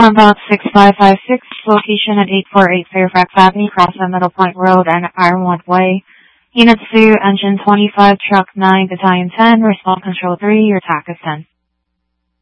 Compound 6556, location at 848 Fairfax Avenue, Crossland Middle Point Road, and Ironwood Way. Unit 2, Engine 25, Truck 9, Battalion 10, Response Control 3, your TAC is 10.